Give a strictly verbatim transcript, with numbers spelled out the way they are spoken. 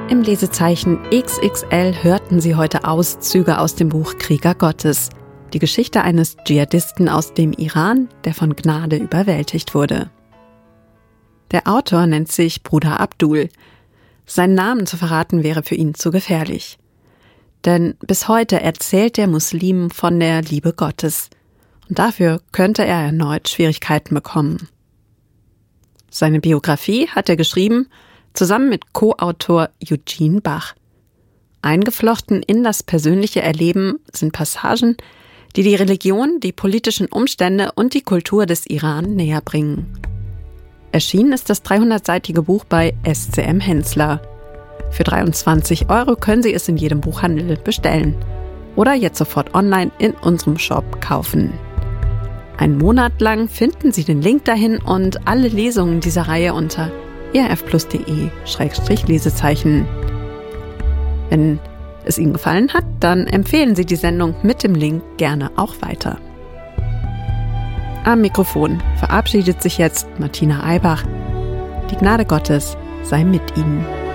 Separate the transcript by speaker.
Speaker 1: Im Lesezeichen X X L hörten Sie heute Auszüge aus dem Buch Krieger Gottes, die Geschichte eines Dschihadisten aus dem Iran, der von Gnade überwältigt wurde. Der Autor nennt sich Bruder Abdul. Seinen Namen zu verraten wäre für ihn zu gefährlich. Denn bis heute erzählt der Muslim von der Liebe Gottes. Und dafür könnte er erneut Schwierigkeiten bekommen. Seine Biografie hat er geschrieben, zusammen mit Co-Autor Eugene Bach. Eingeflochten in das persönliche Erleben sind Passagen, die die Religion, die politischen Umstände und die Kultur des Iran näher bringen. Erschienen ist das dreihundertseitige Buch bei S C M Hensler. Für dreiundzwanzig Euro können Sie es in jedem Buchhandel bestellen oder jetzt sofort online in unserem Shop kaufen. Einen Monat lang finden Sie den Link dahin und alle Lesungen dieser Reihe unter e r f plus punkt d e slash lesezeichen. Wenn es Ihnen gefallen hat, dann empfehlen Sie die Sendung mit dem Link gerne auch weiter. Am Mikrofon verabschiedet sich jetzt Martina Eibach. Die Gnade Gottes sei mit Ihnen.